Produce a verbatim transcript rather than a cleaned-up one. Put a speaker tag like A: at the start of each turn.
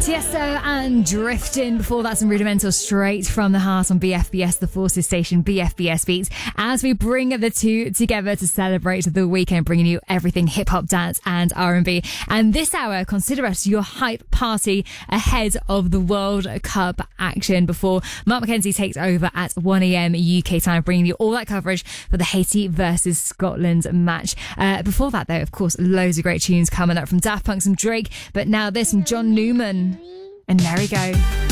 A: Tiesto and Drifting. Before that, some Rudimental straight from the heart on B F B S, the Forces station, B F B S Beats. As we bring the two together to celebrate the weekend, bringing you everything hip hop, dance, and R and B. And this hour, consider us your hype party ahead of the World Cup action before Mark McKenzie takes over at one a.m. U K time, bringing you all that coverage for the Haiti versus Scotland match. Uh, before that, though, of course, loads of great tunes coming up from Daft Punk, some Drake, but now this from John Newman and Merry Go.